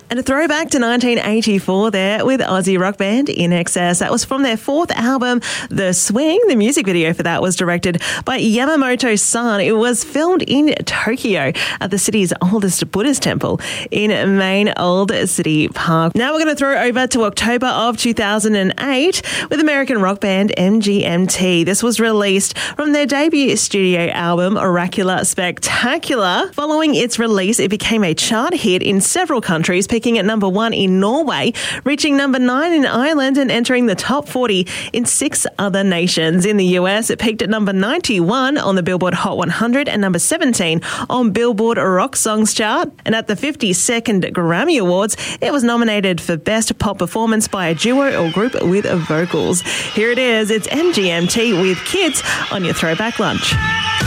And a throwback to 1984 there with Aussie rock band In Excess. That was from their fourth album, The Swing. The music video for that was directed by Yamamoto-san. It was filmed in Tokyo at the city's oldest Buddhist temple in Main Old City Park. Now we're going to throw over to October of 2008 with American rock band MGMT. This was released from their debut studio album, Oracular Spectacular. Following its release, it became a chart hit in several countries, peaking at number 1 in Norway, reaching number 9 in Ireland and entering the top 40 in 6 other nations. In the US, it peaked at number 91 on the Billboard Hot 100 and number 17 on Billboard Rock Songs chart. And at the 52nd Grammy Awards, it was nominated for Best Pop Performance by a Duo or Group with Vocals. Here it is, it's MGMT with Kids on your Throwback Lunch.